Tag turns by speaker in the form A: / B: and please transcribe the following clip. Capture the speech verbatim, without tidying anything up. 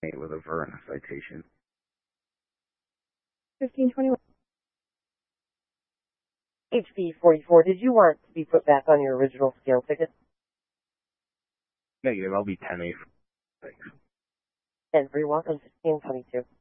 A: with a Verna citation.
B: fifteen twenty-one.
C: H B forty-four, did you want to be put back on your original scale ticket?
A: Negative, I'll be ten A. Thanks.
C: ten three, welcome, fifteen twenty-two.